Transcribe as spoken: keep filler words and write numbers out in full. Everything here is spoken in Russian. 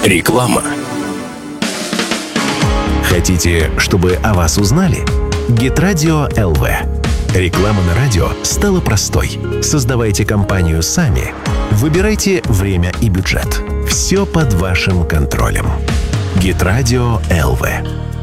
Реклама. Хотите, чтобы о вас узнали? Гитрадио точка эл ви. Реклама на радио стала простой. Создавайте компанию сами. Выбирайте время и бюджет. Все под вашим контролем. Гитрадио точка эл ви.